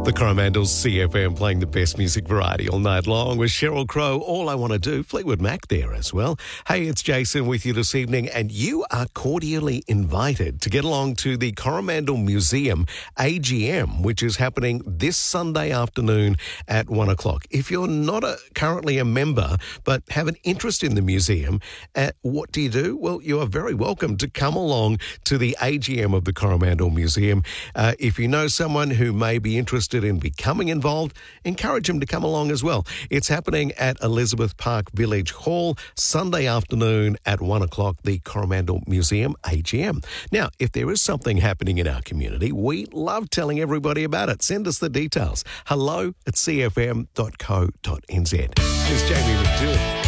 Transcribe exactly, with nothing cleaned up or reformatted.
Coromandel C F M playing the best music variety all night long with Sheryl Crow, All I Want to Do, Fleetwood Mac there as well. Hey, it's Jason with you this evening, and you are cordially invited to get along to the Coromandel Museum A G M, which is happening this Sunday afternoon at one o'clock. If you're not a, currently a member but have an interest in the museum, uh, what do you do? Well, you are very welcome to come along to the A G M of the Coromandel Museum. Uh, if you know someone who may be interested in becoming involved, encourage them to come along as well. It's happening at Elizabeth Park Village Hall, Sunday afternoon at one o'clock, the Coromandel Museum A G M. Now, if there is something happening in our community, we love telling everybody about it. Send us the details. Hello at c f m dot co dot n z. Here's Jamie McDill.